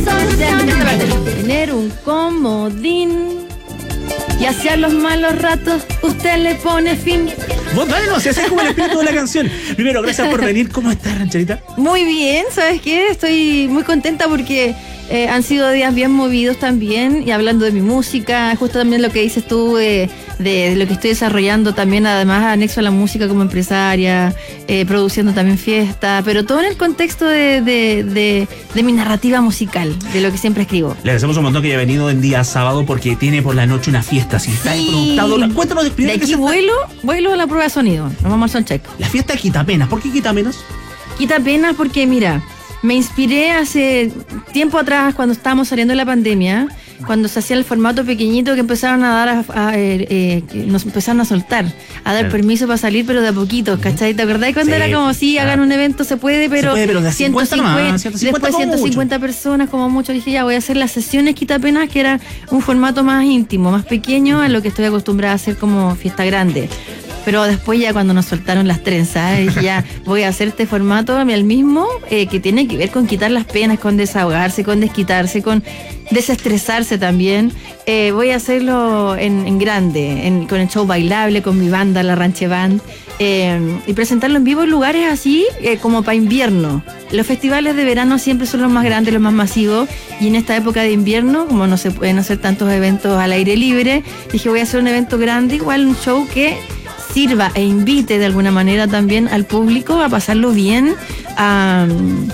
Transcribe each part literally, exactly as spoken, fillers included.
Tener un comodín y hacia los malos ratos usted le pone fin. Vos dale, no, si ese es como el espíritu de la canción. Primero, gracias por venir. ¿Cómo estás, rancherita? Muy bien, ¿sabes qué? Estoy muy contenta porque eh, han sido días bien movidos también. Y hablando de mi música, justo también lo que dices tú eh, de, de lo que estoy desarrollando también, además anexo a la música como empresaria, eh, produciendo también fiestas, pero todo en el contexto de, de, de, de mi narrativa musical, de lo que siempre escribo. Le agradecemos un montón que haya venido en día sábado porque tiene por la noche una fiesta. Si está improductado, cuéntanos de De aquí vuelo, vuelo a la prueba de sonido. Nos vamos al soundcheck. La fiesta de Quitapenas. ¿Por qué Quitapenas? Quitapenas porque, mira, me inspiré hace tiempo atrás cuando estábamos saliendo de la pandemia, cuando se hacía el formato pequeñito que empezaron a dar, a, a, eh, eh, que nos empezaron a soltar, a dar claro. permiso para salir, pero de a poquito, ¿cachai? ¿Te acordás cuando sí, era como, sí, hagan un evento, se puede, pero, se puede, pero de ciento cincuenta, más, ciento cincuenta después ciento cincuenta mucho. Personas como mucho, dije ya, voy a hacer las sesiones Quitapenas, que era un formato más íntimo, más pequeño a lo que estoy acostumbrada a hacer como fiesta grande. Pero después ya cuando nos soltaron las trenzas, dije ya voy a hacer este formato el mismo, eh, que tiene que ver con quitar las penas, con desahogarse, con desquitarse, con desestresarse también. Eh, voy a hacerlo en, en grande, en, con el show bailable, con mi banda, la Ranche Band, eh, y presentarlo en vivo en lugares así eh, como para invierno. Los festivales de verano siempre son los más grandes, los más masivos, y en esta época de invierno, como no se pueden hacer tantos eventos al aire libre, dije voy a hacer un evento grande, igual un show que sirva e invite de alguna manera también al público a pasarlo bien. A,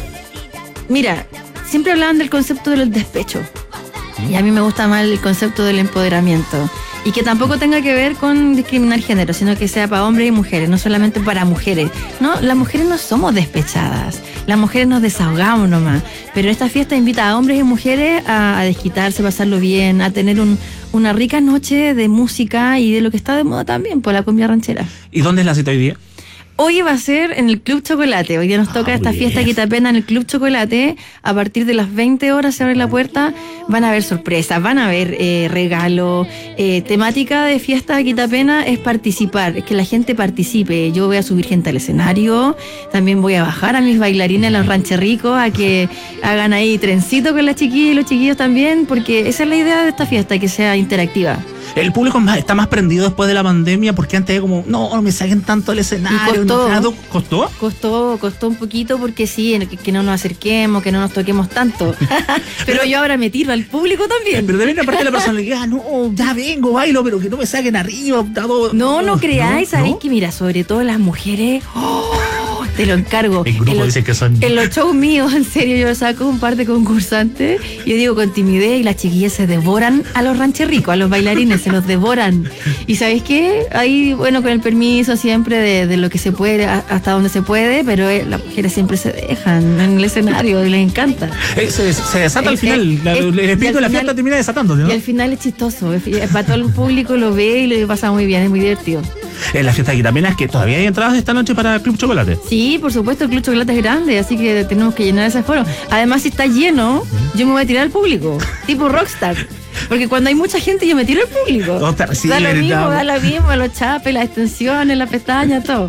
mira, siempre hablaban del concepto del despecho y a mí me gusta más el concepto del empoderamiento y que tampoco tenga que ver con discriminar género, sino que sea para hombres y mujeres, no solamente para mujeres. No, las mujeres no somos despechadas, las mujeres nos desahogamos nomás, pero esta fiesta invita a hombres y mujeres a, a desquitarse, pasarlo bien, a tener un una rica noche de música y de lo que está de moda también, por la cumbia ranchera. ¿Y dónde es la cita hoy día? Hoy va a ser en el Club Chocolate. Hoy día nos toca ah, esta fiesta bien. Quitapena en el Club Chocolate. A partir de las veinte horas se abre la puerta. Van a haber sorpresas, van a haber eh, regalos. Eh, temática de fiesta de Quitapena es participar, es que la gente participe. Yo voy a subir gente al escenario. También voy a bajar a mis bailarines, los rancherricos, a que hagan ahí trencito con las chiquillas y los chiquillos también, porque esa es la idea de esta fiesta, que sea interactiva. El público está más prendido después de la pandemia porque antes era como, no, no me saquen tanto el escenario. Y costó, no, ¿Costó? Costó, costó un poquito porque sí, que, que no nos acerquemos, que no nos toquemos tanto. pero, pero yo ahora me tiro al público también. Pero también aparte de la personalidad, no, ya vengo, bailo, pero que no me saquen arriba. Todo, no, no creáis, ¿no? ¿Sabéis? ¿No? Que mira, sobre todo las mujeres... Oh, te lo encargo. El grupo en dice que son... En los shows míos, en serio, yo saco un par de concursantes, yo digo con timidez, y las chiquillas se devoran a los rancherricos, a los bailarines, se los devoran. Y ¿sabéis qué? Ahí, bueno, con el permiso siempre de, de lo que se puede, hasta donde se puede, pero eh, las mujeres siempre se dejan en el escenario y les encanta. Eh, se, se desata al final, eh, la, el espíritu de la fiesta termina desatándose, ¿no? Y al final es chistoso, es, es, para todo el público lo ve y lo pasa muy bien, es muy divertido. En la fiesta de Quitapenas, que todavía hay entradas esta noche para el Club Chocolate. Sí, por supuesto, el Club Chocolate es grande, así que tenemos que llenar ese foro. Además, si está lleno, yo me voy a tirar al público, tipo rockstar. Porque cuando hay mucha gente, yo me tiro al público. No te recibe, da lo mismo, no. da lo mismo, los chapes, las extensiones, las pestañas, todo.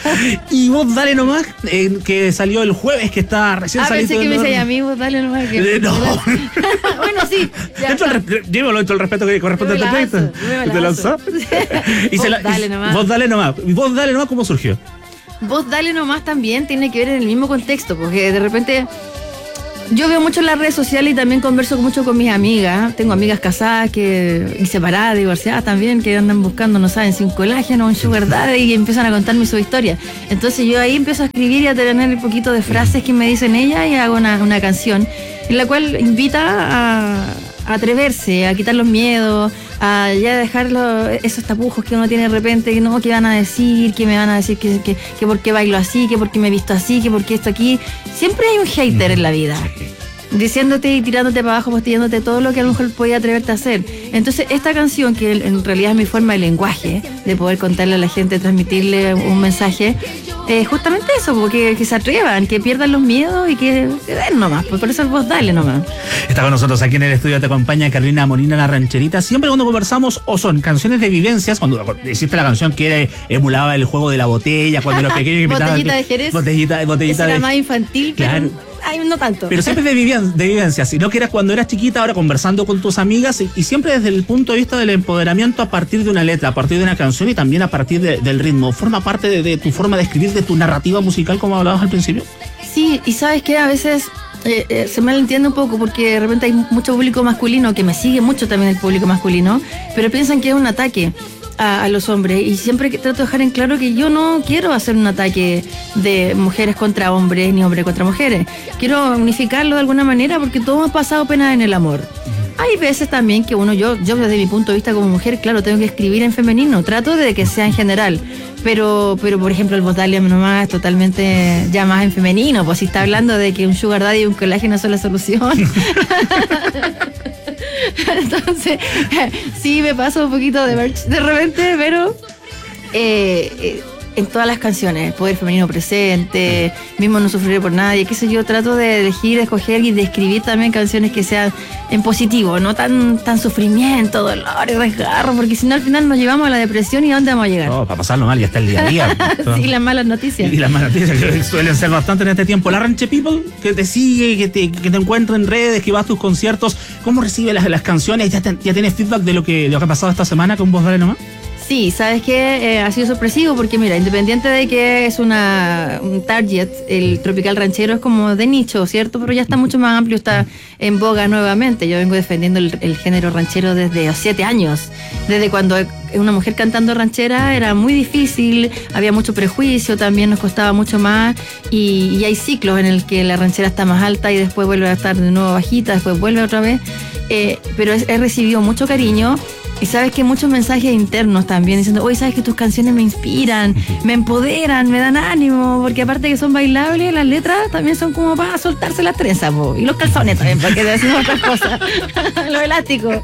Y vos dale nomás, eh, que salió el jueves, que está recién ah, salido. Ah, pensé que me decía a mí, vos dale nomás. Que eh, no. bueno, sí. Llévalo dentro del respeto que corresponde al proyecto. ¿Te lanzó? y vos se la, dale nomás. Vos dale nomás. ¿Y vos dale nomás cómo surgió? Vos dale nomás también tiene que ver en el mismo contexto, porque de repente... Yo veo mucho en las redes sociales y también converso mucho con mis amigas. Tengo amigas casadas que, y separadas, divorciadas también, que andan buscando, no saben, si un colágeno o un sugar daddy, y empiezan a contarme su historia. Entonces yo ahí empiezo a escribir y a tener un poquito de frases que me dicen ellas y hago una, una canción en la cual invita a, a atreverse, a quitar los miedos, a ya dejar los, esos tapujos que uno tiene de repente, que no, que van a decir, que me van a decir que, que, que por qué bailo así, que por qué me he visto así, que por qué esto aquí. Siempre hay un hater en la vida, diciéndote y tirándote para abajo, postillándote todo lo que a lo mejor podía atreverte a hacer. Entonces esta canción, que en realidad es mi forma de lenguaje, de poder contarle a la gente, transmitirle un mensaje, eh, justamente eso, porque que se atrevan, que pierdan los miedos y que se den nomás, por eso el Vos Dale nomás. Está con nosotros aquí en el estudio, te acompaña Carolina Molina, la rancherita. Siempre cuando conversamos, o son canciones de vivencias, cuando hiciste la canción que emulaba el juego de la botella, cuando los pequeños invitaban... Botellita de Jerez. Botellita, botellita Esa de... era más infantil, claro. pero Ay, no tanto. Pero siempre de, viven, de vivencia, sino que eras cuando eras chiquita, ahora conversando con tus amigas, y, y siempre desde el punto de vista del empoderamiento a partir de una letra, a partir de una canción y también a partir de, del ritmo. ¿Forma parte de, de tu forma de escribir, de tu narrativa musical, como hablabas al principio? Sí, y sabes que a veces eh, eh, se me entiende un poco porque de repente hay mucho público masculino que me sigue mucho también el público masculino, pero piensan que es un ataque a, a los hombres, y siempre que trato de dejar en claro que yo no quiero hacer un ataque de mujeres contra hombres ni hombres contra mujeres. Quiero unificarlo de alguna manera porque todos hemos pasado pena en el amor. Hay veces también que uno, yo, yo desde mi punto de vista como mujer, claro, tengo que escribir en femenino, trato de que sea en general, pero, pero por ejemplo el Voz Dale nomás es totalmente ya más en femenino, pues si está hablando de que un sugar daddy y un colágeno son la solución. Entonces, sí me paso un poquito de merch de repente, pero eh, eh, en todas las canciones, poder femenino presente, mismo no sufriré por nadie, qué sé yo, trato de elegir, de escoger y de escribir también canciones que sean en positivo, no tan, tan sufrimiento, dolor y desgarro, porque si no al final nos llevamos a la depresión y ¿a dónde vamos a llegar? No, para pasarlo mal, ya está el día a día. Sí, las malas noticias. Y las malas noticias que suelen ser bastante en este tiempo. La Ranche People, que te sigue, que te, que te encuentra en redes, que va a tus conciertos, ¿cómo recibe las, las canciones? ¿Ya, te, ¿Ya tienes feedback de lo que, de lo que ha pasado esta semana con Voz Dale nomás? Sí, sabes que eh, ha sido sorpresivo porque mira, independiente de que es una un target, el tropical ranchero es como de nicho, ¿cierto? Pero ya está mucho más amplio, está en boga nuevamente. Yo vengo defendiendo el, el género ranchero desde siete años, desde cuando una mujer cantando ranchera era muy difícil, había mucho prejuicio, también nos costaba mucho más, y, y hay ciclos en el que la ranchera está más alta y después vuelve a estar de nuevo bajita, después vuelve otra vez, eh, pero he recibido mucho cariño. Y sabes que muchos mensajes internos también diciendo, oye, sabes que tus canciones me inspiran, me empoderan, me dan ánimo, porque aparte que son bailables, las letras también son como para soltarse las trenzas, po. Y los calzones también, porque decimos otras cosas, los elásticos.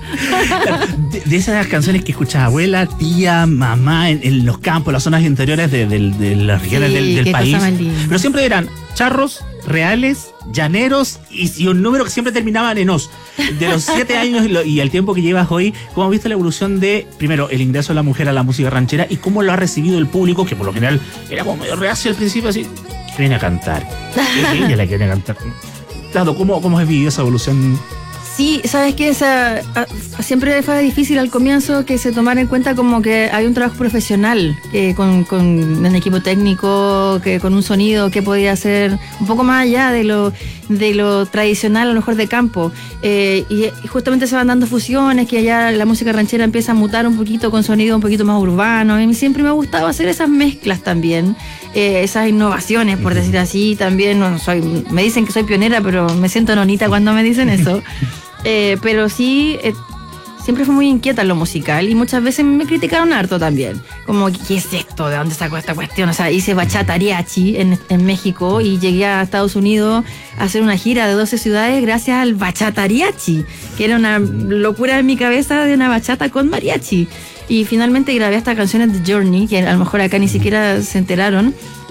De, de esas canciones que escuchas abuela, tía, mamá, en, en los campos, las zonas interiores de, de, de las regiones sí, del, del país. Pero siempre eran charros, reales, llaneros y, y un número que siempre terminaban en os. De los siete años y, lo, y el tiempo que llevas hoy, ¿cómo has visto la evolución de, primero, el ingreso de la mujer a la música ranchera y cómo lo ha recibido el público, que por lo general era como medio reacio al principio, así, que viene a cantar? Ella la que viene a cantar. Claro, ¿cómo, cómo has vivido esa evolución? Sí, sabes que esa a, siempre fue difícil al comienzo que se tomara en cuenta como que hay un trabajo profesional eh, con, con un equipo técnico, que con un sonido que podía ser un poco más allá de lo de lo tradicional, a lo mejor de campo, eh, y, y justamente se van dando fusiones, que allá la música ranchera empieza a mutar un poquito con sonido un poquito más urbano. A mí siempre me ha gustado hacer esas mezclas también, eh, esas innovaciones, por decir así. También no soy, me dicen que soy pionera, pero me siento nonita cuando me dicen eso. Eh, pero sí, eh, siempre fui muy inquieta en lo musical y muchas veces me criticaron harto también. Como, ¿qué es esto? ¿De dónde sacó esta cuestión? O sea, hice bachata mariachi en, en México y llegué a Estados Unidos a hacer una gira de doce ciudades gracias al bachata mariachi, que era una locura en mi cabeza de una bachata con mariachi. Y finalmente grabé estas canciones de Journey, que a lo mejor acá ni siquiera se enteraron,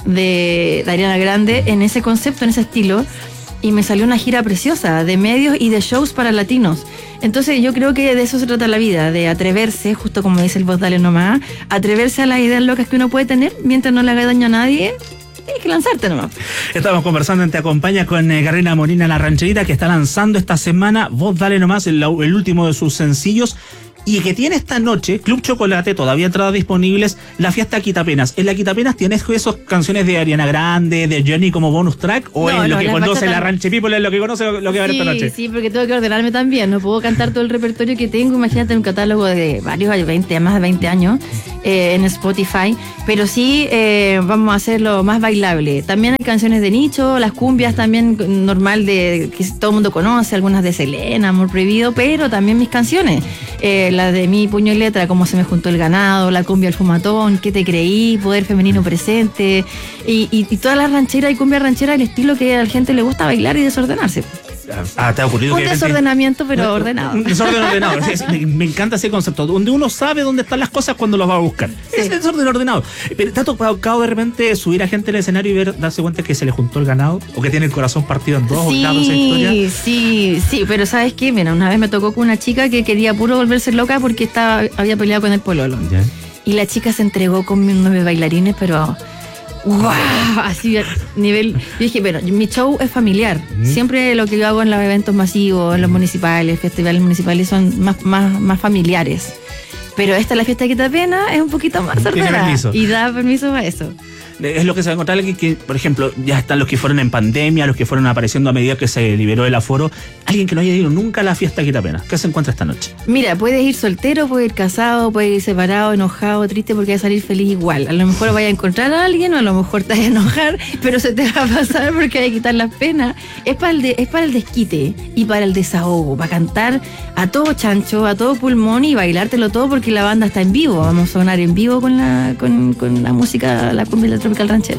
de, de Ariana Grande, en ese concepto, en ese estilo. Y me salió una gira preciosa de medios y de shows para latinos. Entonces yo creo que de eso se trata la vida, de atreverse, justo como dice el Voz Dale nomás, atreverse a las ideas locas que uno puede tener mientras no le haga daño a nadie. Tienes que lanzarte nomás. Estamos conversando en Te Acompaña con eh, Carolina Molina, la rancherita, que está lanzando esta semana Voz Dale nomás, el, el último de sus sencillos, y que tiene esta noche, Club Chocolate, todavía entradas disponibles, la fiesta Quitapenas. ¿En la Quitapenas tienes esas canciones de Ariana Grande, de Journey como bonus track? ¿O no, es lo no, que conoce la Ranche People, es lo que conoce lo, lo que va a ver sí, esta noche? Sí, porque tengo que ordenarme también, no puedo cantar todo el repertorio que tengo, imagínate un catálogo de varios, veinte, más de veinte años eh, en Spotify, pero sí eh, vamos a hacerlo más bailable. También hay canciones de nicho, las cumbias también normal de que todo el mundo conoce, algunas de Selena, Amor Prohibido, pero también mis canciones. Eh, la de Mi Puño y Letra, Cómo se me juntó el ganado, La cumbia al fumatón, ¿Qué te creí? Poder femenino presente, y, y, y todas las rancheras y cumbia ranchera, el estilo que a la gente le gusta bailar y desordenarse. Ah, te ha ocurrido un que desordenamiento, pero un, ordenado. Un desorden ordenado. Es, me, me encanta ese concepto, donde uno sabe dónde están las cosas cuando las va a buscar. Sí. Es desorden ordenado. Pero ¿te ha tocado de repente subir a gente al escenario y ver, darse cuenta que se le juntó el ganado? ¿O que tiene el corazón partido en dos? Sí, o esa historia? sí, sí. Pero ¿sabes qué? Mira, una vez me tocó con una chica que quería puro volverse loca porque estaba, había peleado con el pololo. ¿Ya? Y la chica se entregó con mis nueve bailarines, pero ¡Wow! Así, nivel. Yo dije, pero mi show es familiar. Mm. Siempre lo que yo hago en los eventos masivos, en los municipales, festivales municipales, son más, más, más familiares. Pero esta, la fiesta de Quitapena, es un poquito más cerrada. Y da permiso para eso. Es lo que se va a encontrar aquí, que, por ejemplo, ya están los que fueron en pandemia, los que fueron apareciendo a medida que se liberó el aforo. Alguien que no haya ido nunca a la fiesta de Quitapena, ¿qué se encuentra esta noche? Mira, puedes ir soltero, puedes ir casado, puedes ir separado, enojado, triste, porque vas a salir feliz igual. A lo mejor vayas a encontrar a alguien o a lo mejor te vas a enojar, pero se te va a pasar porque hay que quitar las penas. Es para el, de, es para el desquite y para el desahogo, para cantar a todo chancho, a todo pulmón y bailártelo todo porque la banda está en vivo. Vamos a sonar en vivo con la, con, con la música, la cumbia la tropical ranchera.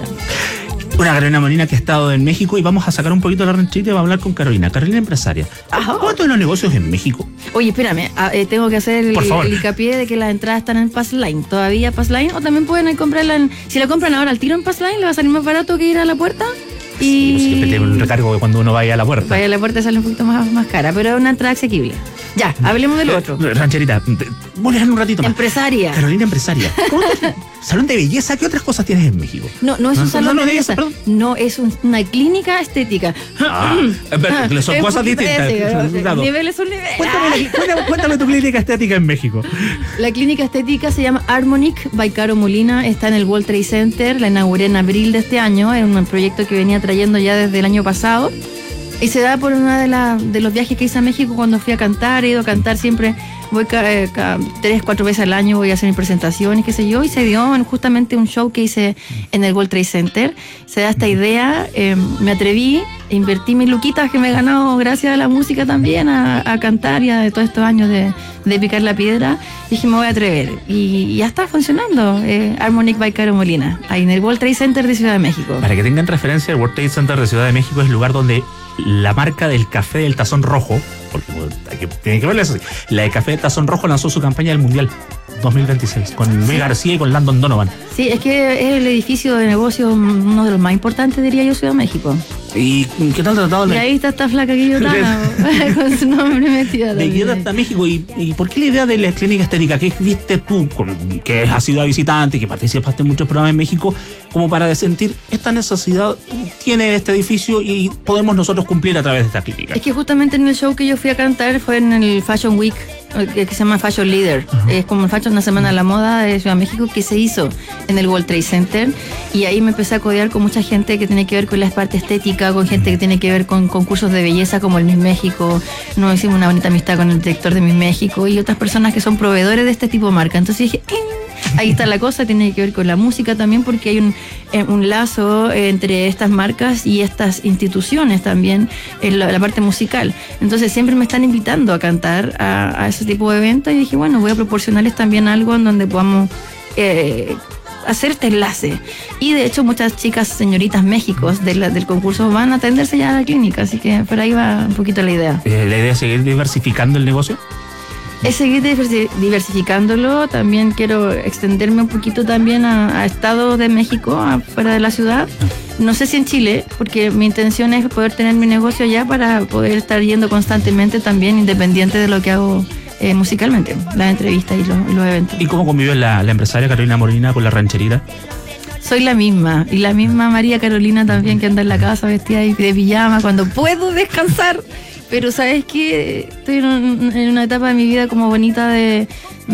Una Carolina Molina que ha estado en México y vamos a sacar un poquito de la rancherita y vamos a hablar con Carolina. Carolina empresaria. ¿Cuánto de los negocios en México? Oye, espérame, eh, tengo que hacer el, el hincapié de que las entradas están en Passline. Todavía Passline, o también pueden comprarla en... Si la compran ahora al tiro en Passline, le va a salir más barato que ir a la puerta. Y sí, pues siempre te un recargo que cuando uno vaya a la puerta. Vaya a la puerta sale un poquito más, más cara, pero es una entrada asequible. Ya, hablemos del otro. Rancherita, voy a dejar un ratito más. Empresaria. Carolina empresaria. ¿Salón de belleza? ¿Qué otras cosas tienes en México? No, no es un salón no, no, de belleza. Eso, no, es un, una clínica estética. Ah, pero son cosas distintas. Los niveles son niveles. Cuéntame, cuéntame, cuéntame tu clínica estética en México. La clínica estética se llama Harmonic by Caro Molina. Está en el World Trade Center. La inauguré en abril de este año. Es un proyecto que venía trayendo ya desde el año pasado. Y se da por uno de, la, de los viajes que hice a México cuando fui a cantar. He ido a cantar siempre, voy cada, cada tres, cuatro veces al año, voy a hacer mi presentación y qué sé yo. Y se dio en justamente un show que hice en el World Trade Center. Se da esta idea, eh, me atreví, invertí mis luquitas que me he ganado gracias a la música también, a, a cantar y a de todos estos años de, de picar la piedra. Y dije, me voy a atrever. Y, y ya está funcionando. Eh, Harmonic by Caro Molina, ahí en el World Trade Center de Ciudad de México. Para que tengan referencia, el World Trade Center de Ciudad de México es el lugar donde la marca del café del tazón rojo, porque hay que, tiene que verlo eso, la de café del tazón rojo lanzó su campaña del Mundial dos mil veintiséis con Luis sí. García y con Landon Donovan. Sí, es que es el edificio de negocio uno de los más importantes, diría yo, Ciudad de México. ¿Y qué tal tratado? Y ahí está esta flaca que yo estaba con su nombre metida. De Guiota hasta México. ¿Y, ¿Y por qué la idea de la clínica estética? ¿Qué viste tú, con, que has sido visitante, que participaste en muchos programas en México, como para sentir esta necesidad tiene este edificio y podemos nosotros cumplir a través de esta clínica? Es que justamente en el show que yo fui a cantar fue en el Fashion Week, que se llama Fashion Leader. Uh-huh. Es como el Fashion, una semana de la moda de Ciudad de México que se hizo en el World Trade Center. Y ahí me empecé a codear con mucha gente que tiene que ver con la parte estética, con gente que tiene que ver con concursos de belleza como el Miss México. Nos hicimos una bonita amistad con el director de Miss México y otras personas que son proveedores de este tipo de marca. Entonces dije, ¡eh! Ahí está la cosa, tiene que ver con la música también porque hay un, un lazo entre estas marcas y estas instituciones también en la, la parte musical. Entonces siempre me están invitando a cantar a, a ese tipo de eventos y dije, bueno, voy a proporcionarles también algo en donde podamos eh, hacer este enlace. Y de hecho muchas chicas, señoritas Méxicos de la, del concurso van a atenderse ya a la clínica, así que por ahí va un poquito la idea. ¿La idea es seguir diversificando el negocio? Es seguir diversificándolo. También quiero extenderme un poquito también a, a estados de México, afuera de la ciudad. No sé si en Chile, porque mi intención es poder tener mi negocio allá para poder estar yendo constantemente también, independiente de lo que hago eh, musicalmente, las entrevistas y los, los eventos. ¿Y cómo convive la, la empresaria Carolina Molina con la rancherita? Soy la misma, y la misma María Carolina también, que anda en la casa vestida de pijama cuando puedo descansar. Pero sabes que estoy en, un, en una etapa de mi vida como bonita de,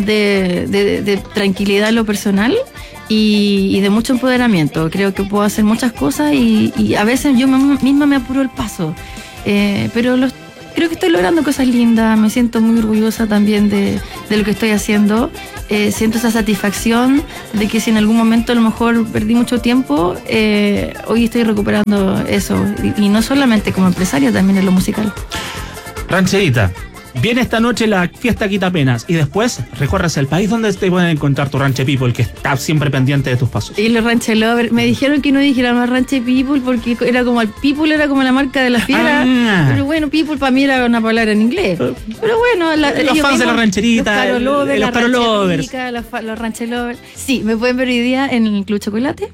de, de, de tranquilidad en lo personal y, y de mucho empoderamiento. Creo que puedo hacer muchas cosas y, y a veces yo misma me apuro el paso. Eh, pero los, creo que estoy logrando cosas lindas, me siento muy orgullosa también de, de lo que estoy haciendo. Eh, siento esa satisfacción de que si en algún momento a lo mejor perdí mucho tiempo, eh, hoy estoy recuperando eso. Y, y no solamente como empresaria, también en lo musical. Rancherita, viene esta noche la fiesta Quitapenas y después recorres el país donde te pueden encontrar tu Ranche People, que está siempre pendiente de tus pasos. Y los Ranche Lover, me dijeron que no dijera más Ranche People porque era como el People, era como la marca de la fiera. Ah. Pero bueno, People para mí era una palabra en inglés. Pero bueno, la, los fans de la rancherita, los Caro Lovers, los Caro Lovers. Los, los Ranche Lovers. Sí, me pueden ver hoy día en el Club Chocolate.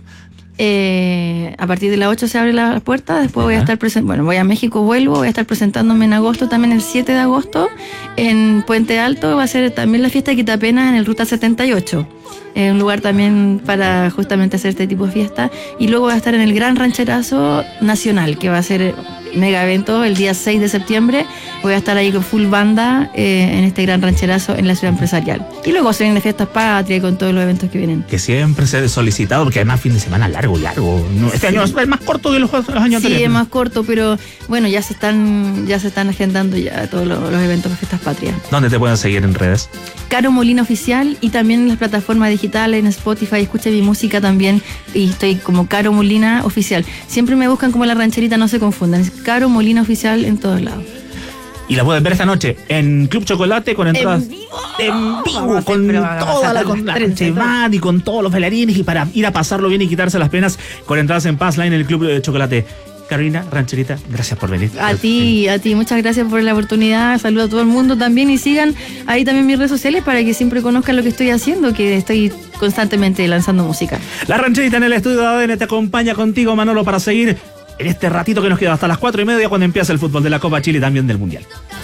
Eh, a partir de las ocho se abre la puerta. Después voy a estar present- bueno, voy a México, vuelvo, voy a estar presentándome en agosto, también el siete de agosto en Puente Alto. Va a ser también la fiesta de Quitapenas en el Ruta setenta y ocho. eh, un lugar también para justamente hacer este tipo de fiesta. Y luego voy a estar en el Gran Rancherazo Nacional, que va a ser mega evento el día seis de septiembre. Voy a estar ahí con full banda eh, en este Gran Rancherazo en la ciudad empresarial. Y luego se vienen fiestas patrias con todos los eventos que vienen. Que siempre se ha solicitado, porque además fin de semana largo, largo. No, este sí. año es más corto que los, los años sí, anteriores. Sí, es más corto, pero bueno, ya se están ya se están agendando ya todos los, los eventos de fiestas patrias. ¿Dónde te pueden seguir en redes? Caro Molina Oficial, y también en las plataformas digitales, en Spotify, escucha mi música también, y estoy como Caro Molina Oficial. Siempre me buscan como La Rancherita, no se confundan, es Caro Molina Oficial en todos lados. Y la pueden ver esta noche en Club Chocolate con entradas en vivo, en vivo con toda la, con la Ranchevad y con todos los bailarines, y para ir a pasarlo bien y quitarse las penas con entradas en Passline en el Club de Chocolate. Carolina Rancherita, gracias por venir. A ti, a ti, muchas gracias por la oportunidad. Saludo a todo el mundo también, y sigan ahí también mis redes sociales para que siempre conozcan lo que estoy haciendo, que estoy constantemente lanzando música. La Rancherita en el estudio de A D N te acompaña contigo, Manolo, para seguir en este ratito que nos queda hasta las cuatro y media, cuando empieza el fútbol de la Copa Chile y también del Mundial.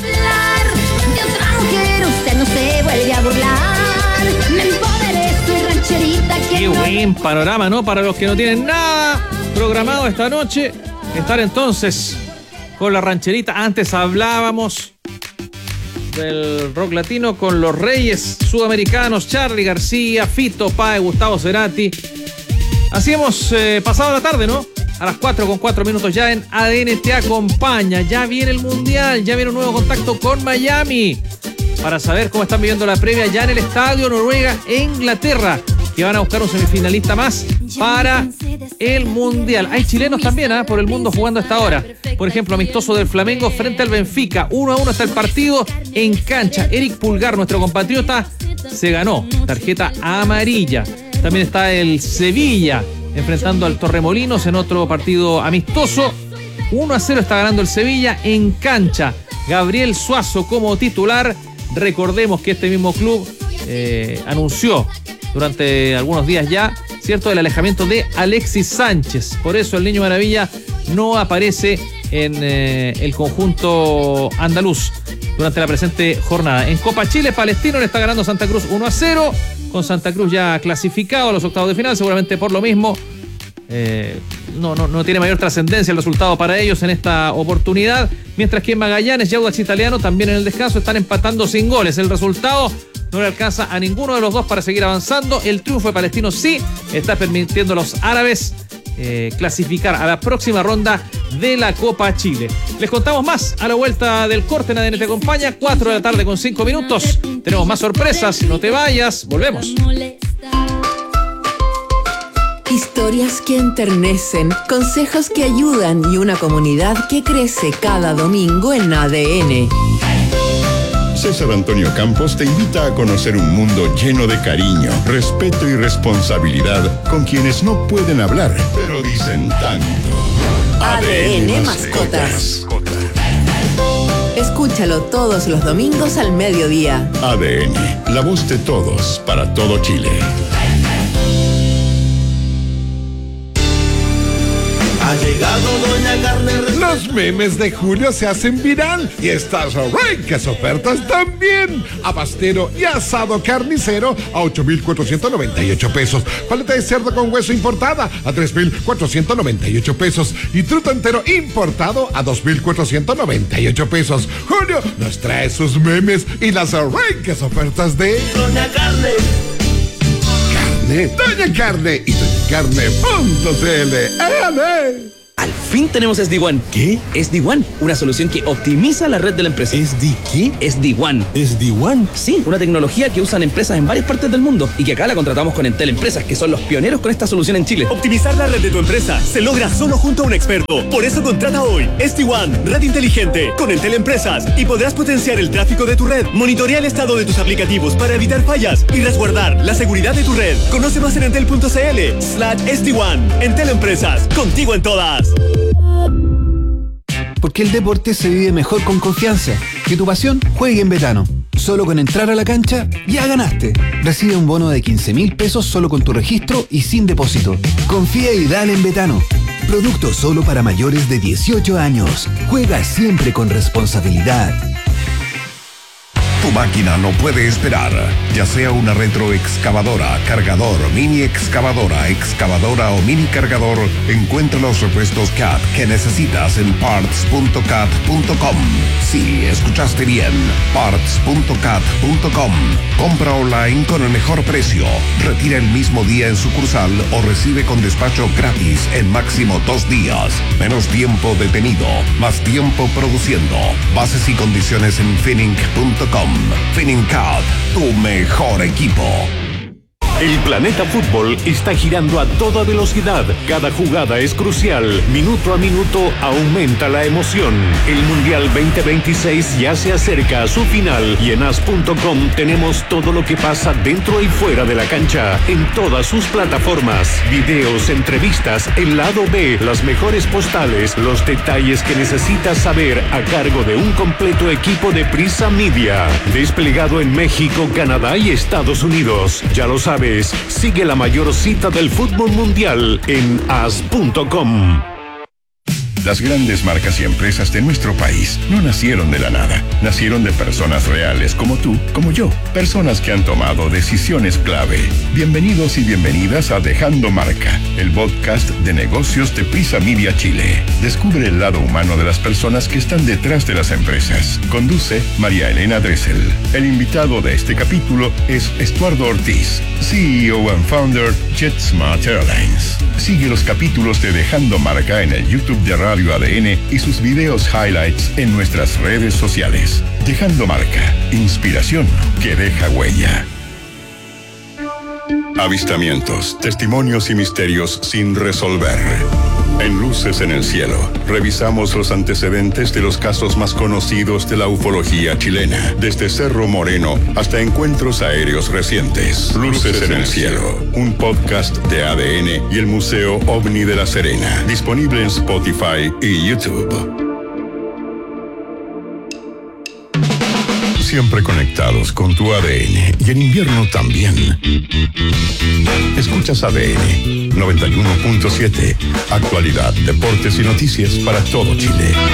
Qué buen panorama, ¿no? Para los que no tienen nada programado esta noche, estar entonces con la Rancherita. Antes hablábamos del rock latino con los reyes sudamericanos, Charly García, Fito Páez, Gustavo Cerati. Así hemos eh, pasado la tarde, ¿no? A las cuatro con cuatro minutos ya en A D N te acompaña. Ya viene el Mundial, ya viene un nuevo contacto con Miami para saber cómo están viviendo la previa ya en el estadio Noruega e Inglaterra, que van a buscar un semifinalista más para el Mundial. Hay chilenos también, ¿eh? por el mundo jugando a esta hora. Por ejemplo, amistoso del Flamengo frente al Benfica. uno a uno está el partido en cancha. Eric Pulgar, nuestro compatriota, se ganó tarjeta amarilla. También está el Sevilla enfrentando al Torremolinos en otro partido amistoso. uno a cero está ganando el Sevilla en cancha. Gabriel Suazo como titular. Recordemos que este mismo club eh, anunció durante algunos días ya, ¿cierto?, el alejamiento de Alexis Sánchez. Por eso el Niño Maravilla no aparece en eh, el conjunto andaluz durante la presente jornada. En Copa Chile, Palestino le está ganando Santa Cruz uno a cero, con Santa Cruz ya clasificado a los octavos de final, seguramente por lo mismo. Eh, no, no, no tiene mayor trascendencia el resultado para ellos en esta oportunidad, mientras que en Magallanes y Audax Italiano también en el descanso están empatando sin goles. El resultado no le alcanza a ninguno de los dos para seguir avanzando. El triunfo de Palestino sí está permitiendo a los árabes eh, clasificar a la próxima ronda de la Copa Chile. Les contamos más a la vuelta del corte. En A D N te acompaña, cuatro de la tarde con cinco minutos. Tenemos más sorpresas, no te vayas, volvemos. Historias que enternecen, consejos que ayudan y una comunidad que crece cada domingo en A D N. César Antonio Campos te invita a conocer un mundo lleno de cariño, respeto y responsabilidad con quienes no pueden hablar, pero dicen tanto. A D N Mascotas. Escúchalo todos los domingos al mediodía. A D N, la voz de todos para todo Chile. Ha llegado Doña Carne. Los memes de julio se hacen viral y estas ricas ofertas también. Abastero y asado carnicero a ocho mil cuatrocientos noventa y ocho pesos. Paleta de cerdo con hueso importada a tres mil cuatrocientos noventa y ocho pesos. Y truto entero importado a dos mil cuatrocientos noventa y ocho pesos. Julio nos trae sus memes y las ricas ofertas de Doña Carne. Carne, Doña Carne y doña carne punto c l. Al fin tenemos S D One. ¿Qué? S D One, una solución que optimiza la red de la empresa. ¿S D qué? S D One. ¿S D One? Sí, una tecnología que usan empresas en varias partes del mundo y que acá la contratamos con Entel Empresas, que son los pioneros con esta solución en Chile. Optimizar la red de tu empresa se logra solo junto a un experto. Por eso contrata hoy S D One, red inteligente, con Entel Empresas, y podrás potenciar el tráfico de tu red, monitorear el estado de tus aplicativos para evitar fallas y resguardar la seguridad de tu red. Conoce más en entel punto c l slash S D One. Entel Empresas, contigo en todas. Porque el deporte se vive mejor con confianza. Que tu pasión juegue en Betano. Solo con entrar a la cancha, ya ganaste. Recibe un bono de quince mil pesos solo con tu registro y sin depósito. Confía y dale en Betano. Producto solo para mayores de dieciocho años. Juega siempre con responsabilidad. Tu máquina no puede esperar. Ya sea una retroexcavadora, cargador, mini excavadora, excavadora o mini cargador, encuentra los repuestos C A T que necesitas en parts punto cat punto com. Sí, escuchaste bien. parts punto cat punto com. Compra online con el mejor precio. Retira el mismo día en sucursal o recibe con despacho gratis en máximo dos días. Menos tiempo detenido, más tiempo produciendo. Bases y condiciones en finning punto com. Finning C A T, tu mejor equipo. El planeta fútbol está girando a toda velocidad. Cada jugada es crucial. Minuto a minuto aumenta la emoción. El Mundial veinte veintiséis ya se acerca a su final y en as punto com tenemos todo lo que pasa dentro y fuera de la cancha en todas sus plataformas. Videos, entrevistas, el lado B, las mejores postales, los detalles que necesitas saber a cargo de un completo equipo de Prisa Media. Desplegado en México, Canadá y Estados Unidos. Ya lo sabes. Sigue la mayor cita del fútbol mundial en as punto com. Las grandes marcas y empresas de nuestro país no nacieron de la nada. Nacieron de personas reales como tú, como yo. Personas que han tomado decisiones clave. Bienvenidos y bienvenidas a Dejando Marca, el podcast de negocios de Prisa Media Chile. Descubre el lado humano de las personas que están detrás de las empresas. Conduce María Elena Dressel. El invitado de este capítulo es Estuardo Ortiz, C E O and founder JetSmart Airlines. Sigue los capítulos de Dejando Marca en el YouTube de Radio A D N y sus videos highlights en nuestras redes sociales. Dejando Marca, inspiración que deja huella. Avistamientos, testimonios y misterios sin resolver. En Luces en el Cielo, revisamos los antecedentes de los casos más conocidos de la ufología chilena, desde Cerro Moreno hasta encuentros aéreos recientes. Luces en el Cielo, un podcast de A D N y el Museo OVNI de La Serena, disponible en Spotify y YouTube. Siempre conectados con tu A D N y en invierno también. Escuchas A D N noventa y uno punto siete, actualidad, deportes y noticias para todo Chile.